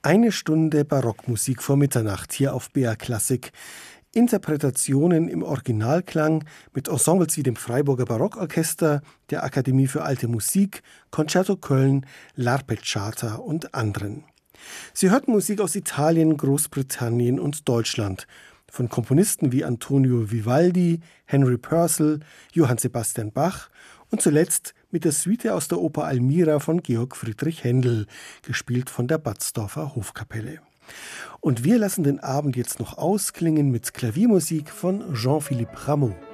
Eine Stunde Barockmusik vor Mitternacht hier auf BR Klassik. Interpretationen im Originalklang mit Ensembles wie dem Freiburger Barockorchester, der Akademie für Alte Musik, Concerto Köln, L'Arpeggiata und anderen. Sie hörten Musik aus Italien, Großbritannien und Deutschland. Von Komponisten wie Antonio Vivaldi, Henry Purcell, Johann Sebastian Bach und zuletzt mit der Suite aus der Oper Almira von Georg Friedrich Händel, gespielt von der Batzdorfer Hofkapelle. Und wir lassen den Abend jetzt noch ausklingen mit Klaviermusik von Jean-Philippe Rameau.